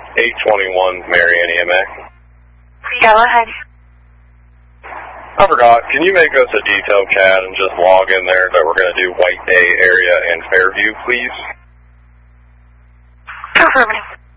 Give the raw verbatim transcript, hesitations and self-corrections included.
eight twenty-one Marion E M A. Go ahead. I forgot, can you make us a detailed C A D and just log in there that we're going to do White Day area and Fairview, please? Affirmative.